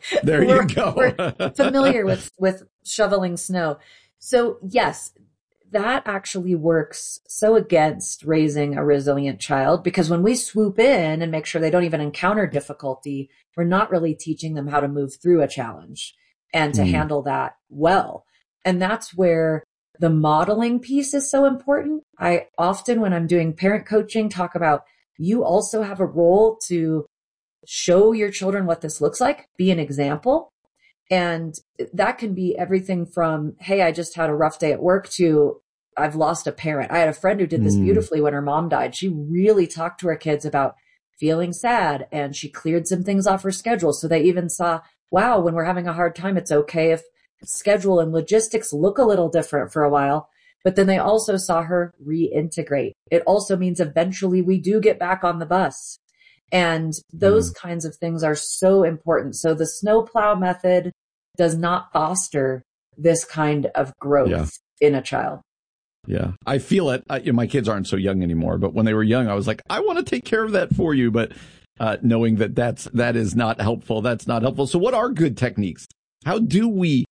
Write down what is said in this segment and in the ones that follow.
There you go. We're familiar with shoveling snow. So yes, that actually works so against raising a resilient child, because when we swoop in and make sure they don't even encounter difficulty, we're not really teaching them how to move through a challenge and to handle that well. And that's where the modeling piece is so important. I often, when I'm doing parent coaching, talk about you also have a role to show your children what this looks like, be an example. And that can be everything from, hey, I just had a rough day at work, to I've lost a parent. I had a friend who did this beautifully when her mom died. She really talked to her kids about feeling sad, and she cleared some things off her schedule. So they even saw, wow, when we're having a hard time, it's okay if schedule and logistics look a little different for a while. But then they also saw her reintegrate. It also means eventually we do get back on the bus. And those kinds of things are so important. So the snowplow method does not foster this kind of growth in a child. Yeah, I feel it. My kids aren't so young anymore, but when they were young, I was like, I want to take care of that for you. But knowing that is not helpful. That's not helpful. So what are good techniques? How do we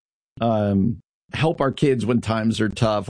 help our kids when times are tough?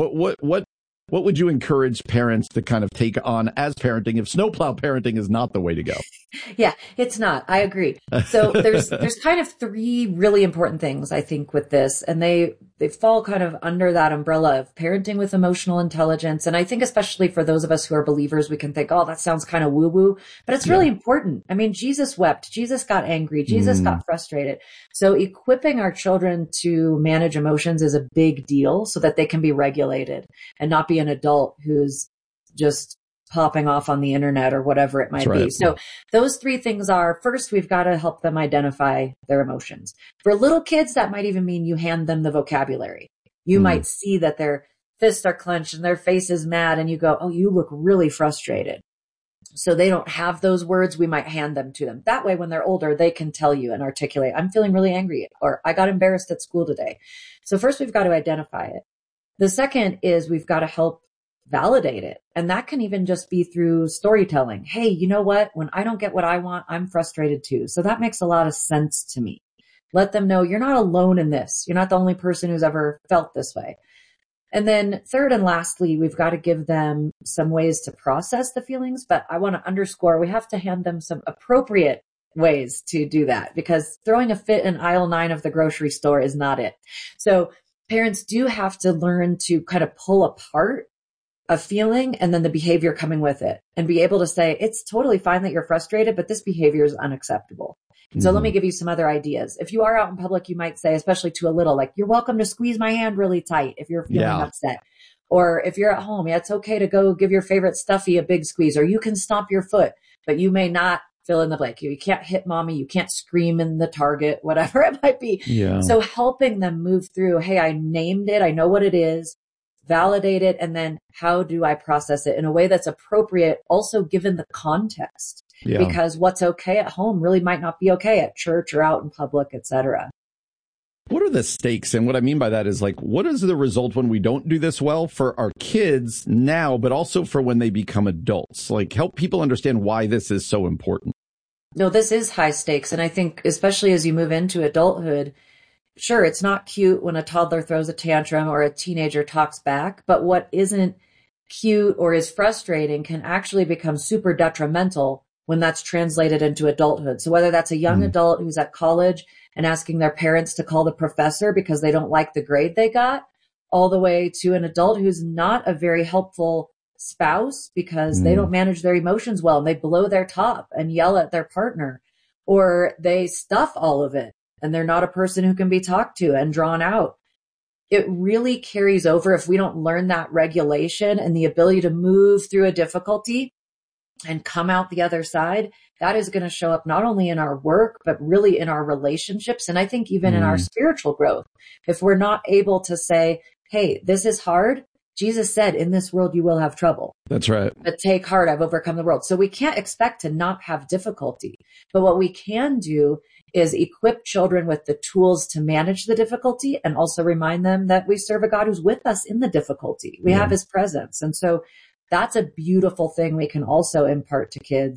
What would you encourage parents to kind of take on as parenting if snowplow parenting is not the way to go? Yeah, it's not. I agree. So there's kind of three really important things, I think, with this, and they fall kind of under that umbrella of parenting with emotional intelligence. And I think especially for those of us who are believers, we can think, oh, that sounds kind of woo-woo, but it's really important. I mean, Jesus wept, Jesus got angry, Jesus got frustrated. So equipping our children to manage emotions is a big deal so that they can be regulated and not be an adult who's just popping off on the internet or whatever it might be. So those three things are, first, we've got to help them identify their emotions. For little kids, that might even mean you hand them the vocabulary. You might see that their fists are clenched and their face is mad, and you go, oh, you look really frustrated. So they don't have those words. We might hand them to them. That way, when they're older, they can tell you and articulate, I'm feeling really angry, or I got embarrassed at school today. So first, we've got to identify it. The second is we've got to help validate it. And that can even just be through storytelling. Hey, you know what? When I don't get what I want, I'm frustrated too. So that makes a lot of sense to me. Let them know you're not alone in this. You're not the only person who's ever felt this way. And then third and lastly, we've got to give them some ways to process the feelings. But I want to underscore, we have to hand them some appropriate ways to do that, because throwing a fit in aisle 9 of the grocery store is not it. So parents do have to learn to kind of pull apart a feeling and then the behavior coming with it, and be able to say, it's totally fine that you're frustrated, but this behavior is unacceptable. So let me give you some other ideas. If you are out in public, you might say, especially to a little, like, you're welcome to squeeze my hand really tight if you're feeling upset. Or if you're at home, it's okay to go give your favorite stuffy a big squeeze, or you can stomp your foot, but you may not fill in the blank. You can't hit mommy. You can't scream in the Target, whatever it might be. Yeah. So helping them move through, hey, I named it. I know what it is. Validate it, and then how do I process it in a way that's appropriate, also given the context, because what's okay at home really might not be okay at church or out in public, etc. What are the stakes? And what I mean by that is, like, what is the result when we don't do this well for our kids now, but also for when they become adults? Like, help people understand why this is so important. No, this is high stakes. And I think especially as you move into adulthood, sure, it's not cute when a toddler throws a tantrum or a teenager talks back, but what isn't cute or is frustrating can actually become super detrimental when that's translated into adulthood. So whether that's a young adult who's at college and asking their parents to call the professor because they don't like the grade they got, all the way to an adult who's not a very helpful spouse because they don't manage their emotions well and they blow their top and yell at their partner, or they stuff all of it and they're not a person who can be talked to and drawn out. It really carries over if we don't learn that regulation and the ability to move through a difficulty and come out the other side. That is going to show up not only in our work, but really in our relationships. And I think even in our spiritual growth, if we're not able to say, hey, this is hard. Jesus said, in this world, you will have trouble. That's right. But take heart, I've overcome the world. So we can't expect to not have difficulty. But what we can do is equip children with the tools to manage the difficulty and also remind them that we serve a God who's with us in the difficulty. We have his presence. And so that's a beautiful thing we can also impart to kids.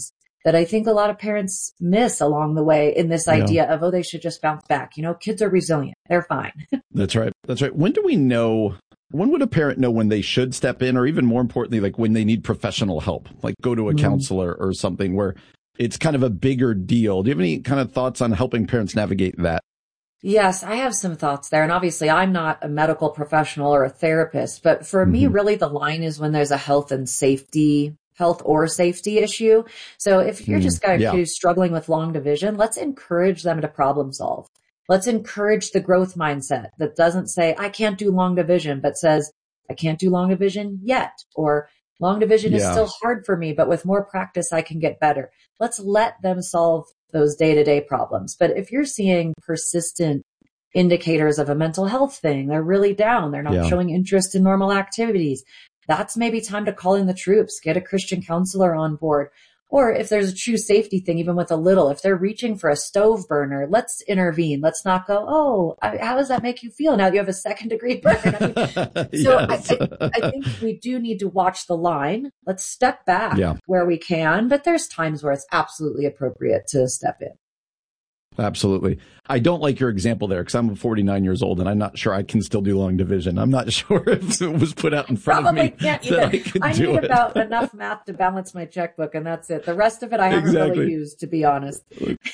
that I think a lot of parents miss along the way in this idea of, oh, they should just bounce back. Kids are resilient. They're fine. That's right. That's right. When would a parent know when they should step in, or even more importantly, like when they need professional help, like go to a counselor or something where it's kind of a bigger deal? Do you have any kind of thoughts on helping parents navigate that? Yes, I have some thoughts there. And obviously I'm not a medical professional or a therapist, but for me, really the line is when there's a health or safety issue. So if you're just got a kid who's struggling with long division, let's encourage them to problem solve. Let's encourage the growth mindset that doesn't say, I can't do long division, but says, I can't do long division yet, or long division is still hard for me, but with more practice, I can get better. Let's let them solve those day-to-day problems. But if you're seeing persistent indicators of a mental health thing, they're really down, they're not showing interest in normal activities, that's maybe time to call in the troops, get a Christian counselor on board. Or if there's a true safety thing, even with a little, if they're reaching for a stove burner, let's intervene. Let's not go, oh, how does that make you feel now that you have a second-degree burn? I think we do need to watch the line. Let's step back where we can, but there's times where it's absolutely appropriate to step in. Absolutely. I don't like your example there because I'm 49 years old and I'm not sure I can still do long division. I'm not sure if it was put out in front of me that I need about enough math to balance my checkbook, and that's it. The rest of it I haven't really used, to be honest.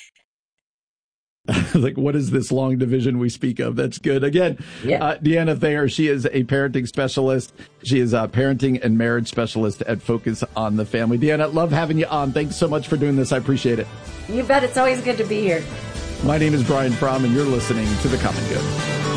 Like, what is this long division we speak of? That's good. Again, Deanna Thayer, she is a parenting specialist. She is a parenting and marriage specialist at Focus on the Family. Deanna, love having you on. Thanks so much for doing this. I appreciate it. You bet. It's always good to be here. My name is Brian Fromm, and you're listening to The Common Good.